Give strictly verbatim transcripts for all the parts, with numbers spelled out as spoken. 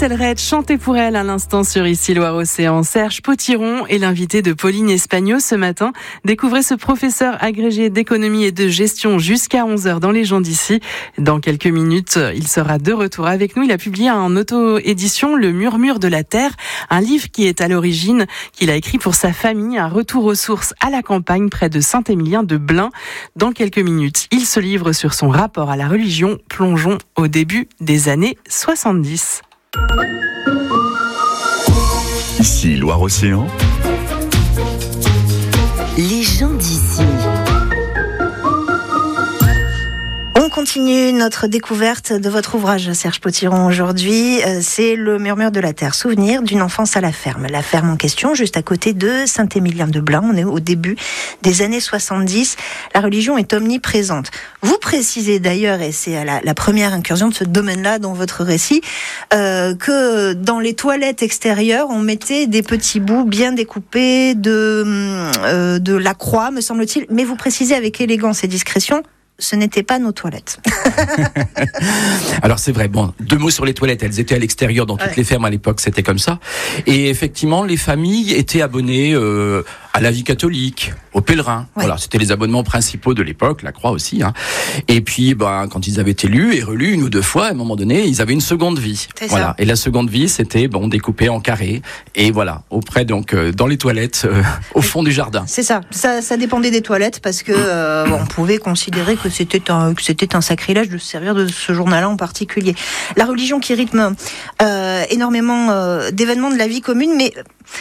Sellerette, chantez pour elle à l'instant sur Ici Loire-Océan. Serge Potiron est l'invité de Pauline Espagno ce matin. Découvrez ce professeur agrégé d'économie et de gestion jusqu'à onze heures dans Les gens d'ici. Dans quelques minutes, il sera de retour avec nous. Il a publié en auto-édition Le Murmure de la Terre, un livre qui est à l'origine, qu'il a écrit pour sa famille, un retour aux sources à la campagne près de Saint-Émilien de Blain. Dans quelques minutes, il se livre sur son rapport à la religion. Plongeons au début des années soixante-dix. Ici Loire-Océan. Les gens d'ici. On continue notre découverte de votre ouvrage, Serge Potiron. Aujourd'hui, c'est Le Murmure de la Terre, souvenir d'une enfance à la ferme. La ferme en question, juste à côté de Saint-Émilien de Blain. On est au début des années soixante-dix. La religion est omniprésente. Vous précisez d'ailleurs, et c'est la, la première incursion de ce domaine-là dans votre récit, euh, que dans les toilettes extérieures, on mettait des petits bouts bien découpés de, euh, de la croix, me semble-t-il. Mais vous précisez avec élégance et discrétion, ce n'étaient pas nos toilettes. Alors c'est vrai, bon, deux mots sur les toilettes, elles étaient à l'extérieur dans toutes ouais. les fermes à l'époque, c'était comme ça. Et effectivement, les familles étaient abonnées euh, à la vie catholique, aux pèlerins. Ouais. Voilà, c'était les abonnements principaux de l'époque, la croix aussi. Hein. Et puis, ben, quand ils avaient été lus et relus une ou deux fois, à un moment donné, ils avaient une seconde vie. C'est voilà. Ça. Et la seconde vie, c'était bon découpé en carrés. Et voilà, auprès donc euh, dans les toilettes, euh, au fond du jardin. C'est ça. Ça, ça dépendait des toilettes parce que euh, on pouvait considérer que c'était un que c'était un sacrilège de se servir de ce journal-là en particulier. La religion qui rythme euh, énormément euh, d'événements de la vie commune, mais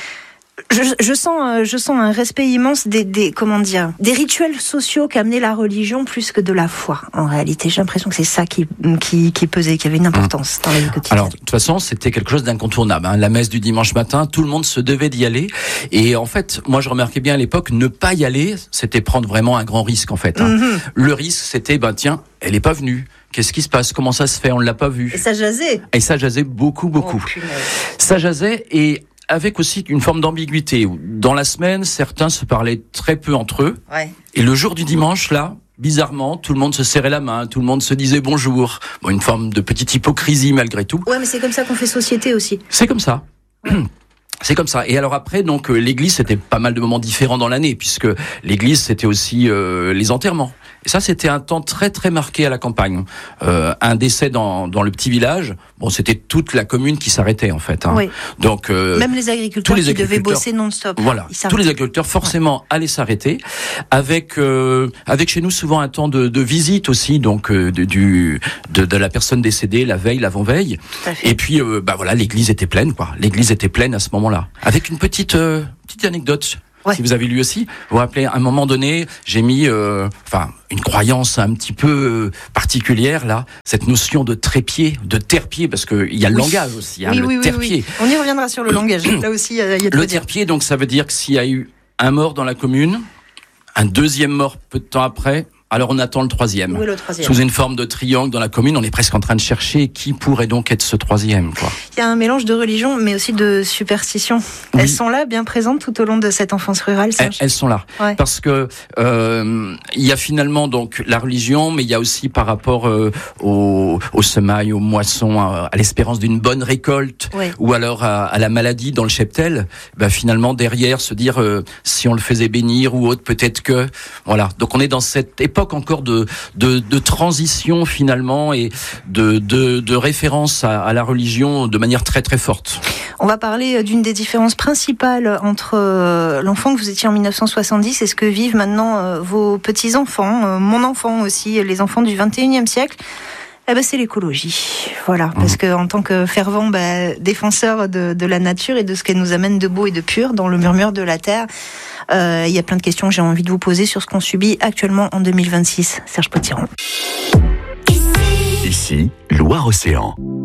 Je, je sens, je sens un respect immense des, des, comment dire, des rituels sociaux qu'amenait la religion plus que de la foi. En réalité, j'ai l'impression que c'est ça qui, qui, qui pesait, qui avait une importance mmh. dans la vie quotidienne. Alors, de toute façon, c'était quelque chose d'incontournable. Hein. La messe du dimanche matin, tout le monde se devait d'y aller. Et en fait, moi, je remarquais bien à l'époque, ne pas y aller, c'était prendre vraiment un grand risque, en fait. Hein. Mmh. Le risque, c'était, ben tiens, elle est pas venue. Qu'est-ce qui se passe? Comment ça se fait? On ne l'a pas vue. Et ça jasait. Et ça jasait beaucoup, beaucoup. Oh, ça jasait et avec aussi une forme d'ambiguïté. Dans la semaine, certains se parlaient très peu entre eux. Ouais. Et le jour du dimanche, là, bizarrement, tout le monde se serrait la main, tout le monde se disait bonjour. Bon, une forme de petite hypocrisie malgré tout. Ouais, mais c'est comme ça qu'on fait société aussi. C'est comme ça. Ouais. C'est comme ça. Et alors après, donc l'église, c'était pas mal de moments différents dans l'année, puisque l'église, c'était aussi euh, les enterrements. Et ça, c'était un temps très très marqué à la campagne. Euh, un décès dans dans le petit village, bon, c'était toute la commune qui s'arrêtait en fait. Hein. Oui. Donc euh, même les agriculteurs, les agriculteurs qui devaient bosser non-stop. Voilà, tous les agriculteurs forcément ouais. allaient s'arrêter. Avec euh, avec chez nous souvent un temps de, de visite aussi, donc euh, de, du de, de la personne décédée la veille, l'avant-veille. Et puis euh, bah voilà, l'église était pleine quoi. L'église était pleine à ce moment-là. Avec une petite euh, petite anecdote. Ouais. Si vous avez lu aussi, vous vous rappelez, à un moment donné, j'ai mis, euh, enfin, une croyance un petit peu euh, particulière là, cette notion de trépied, de terre-pied, parce que il y a le oui. langage aussi, hein, oui, le oui, terre-pied. Oui, oui. On y reviendra sur le langage. Là aussi, il y a de le terre-pied, donc ça veut dire que s'il y a eu un mort dans la commune, un deuxième mort peu de temps après. Alors on attend le troisième. Oui, le troisième. Sous une forme de triangle dans la commune, on est presque en train de chercher qui pourrait donc être ce troisième, quoi. Il y a un mélange de religion, mais aussi de superstition. Oui. Elles sont là, bien présentes tout au long de cette enfance rurale. Elles, elles sont là, ouais. parce que euh, il y a finalement donc la religion, mais il y a aussi par rapport euh, au, au semail, aux moissons, à, à l'espérance d'une bonne récolte, oui. ou alors à, à la maladie dans le cheptel. Ben finalement derrière se dire euh, si on le faisait bénir ou autre, peut-être que voilà. Donc on est dans cette époque encore de, de, de transition finalement et de, de, de référence à, à la religion de manière très très forte. On va parler d'une des différences principales entre l'enfant que vous étiez en dix-neuf cent soixante-dix et ce que vivent maintenant vos petits-enfants, mon enfant aussi, les enfants du vingt et unième siècle. Eh ben, c'est l'écologie. Voilà. Mmh. Parce que, en tant que fervent, bah, défenseur de, de la nature et de ce qu'elle nous amène de beau et de pur dans le murmure de la terre, euh, il y a plein de questions que j'ai envie de vous poser sur ce qu'on subit actuellement en deux mille vingt-six. Serge Potiron. Ici, Loire-Océan.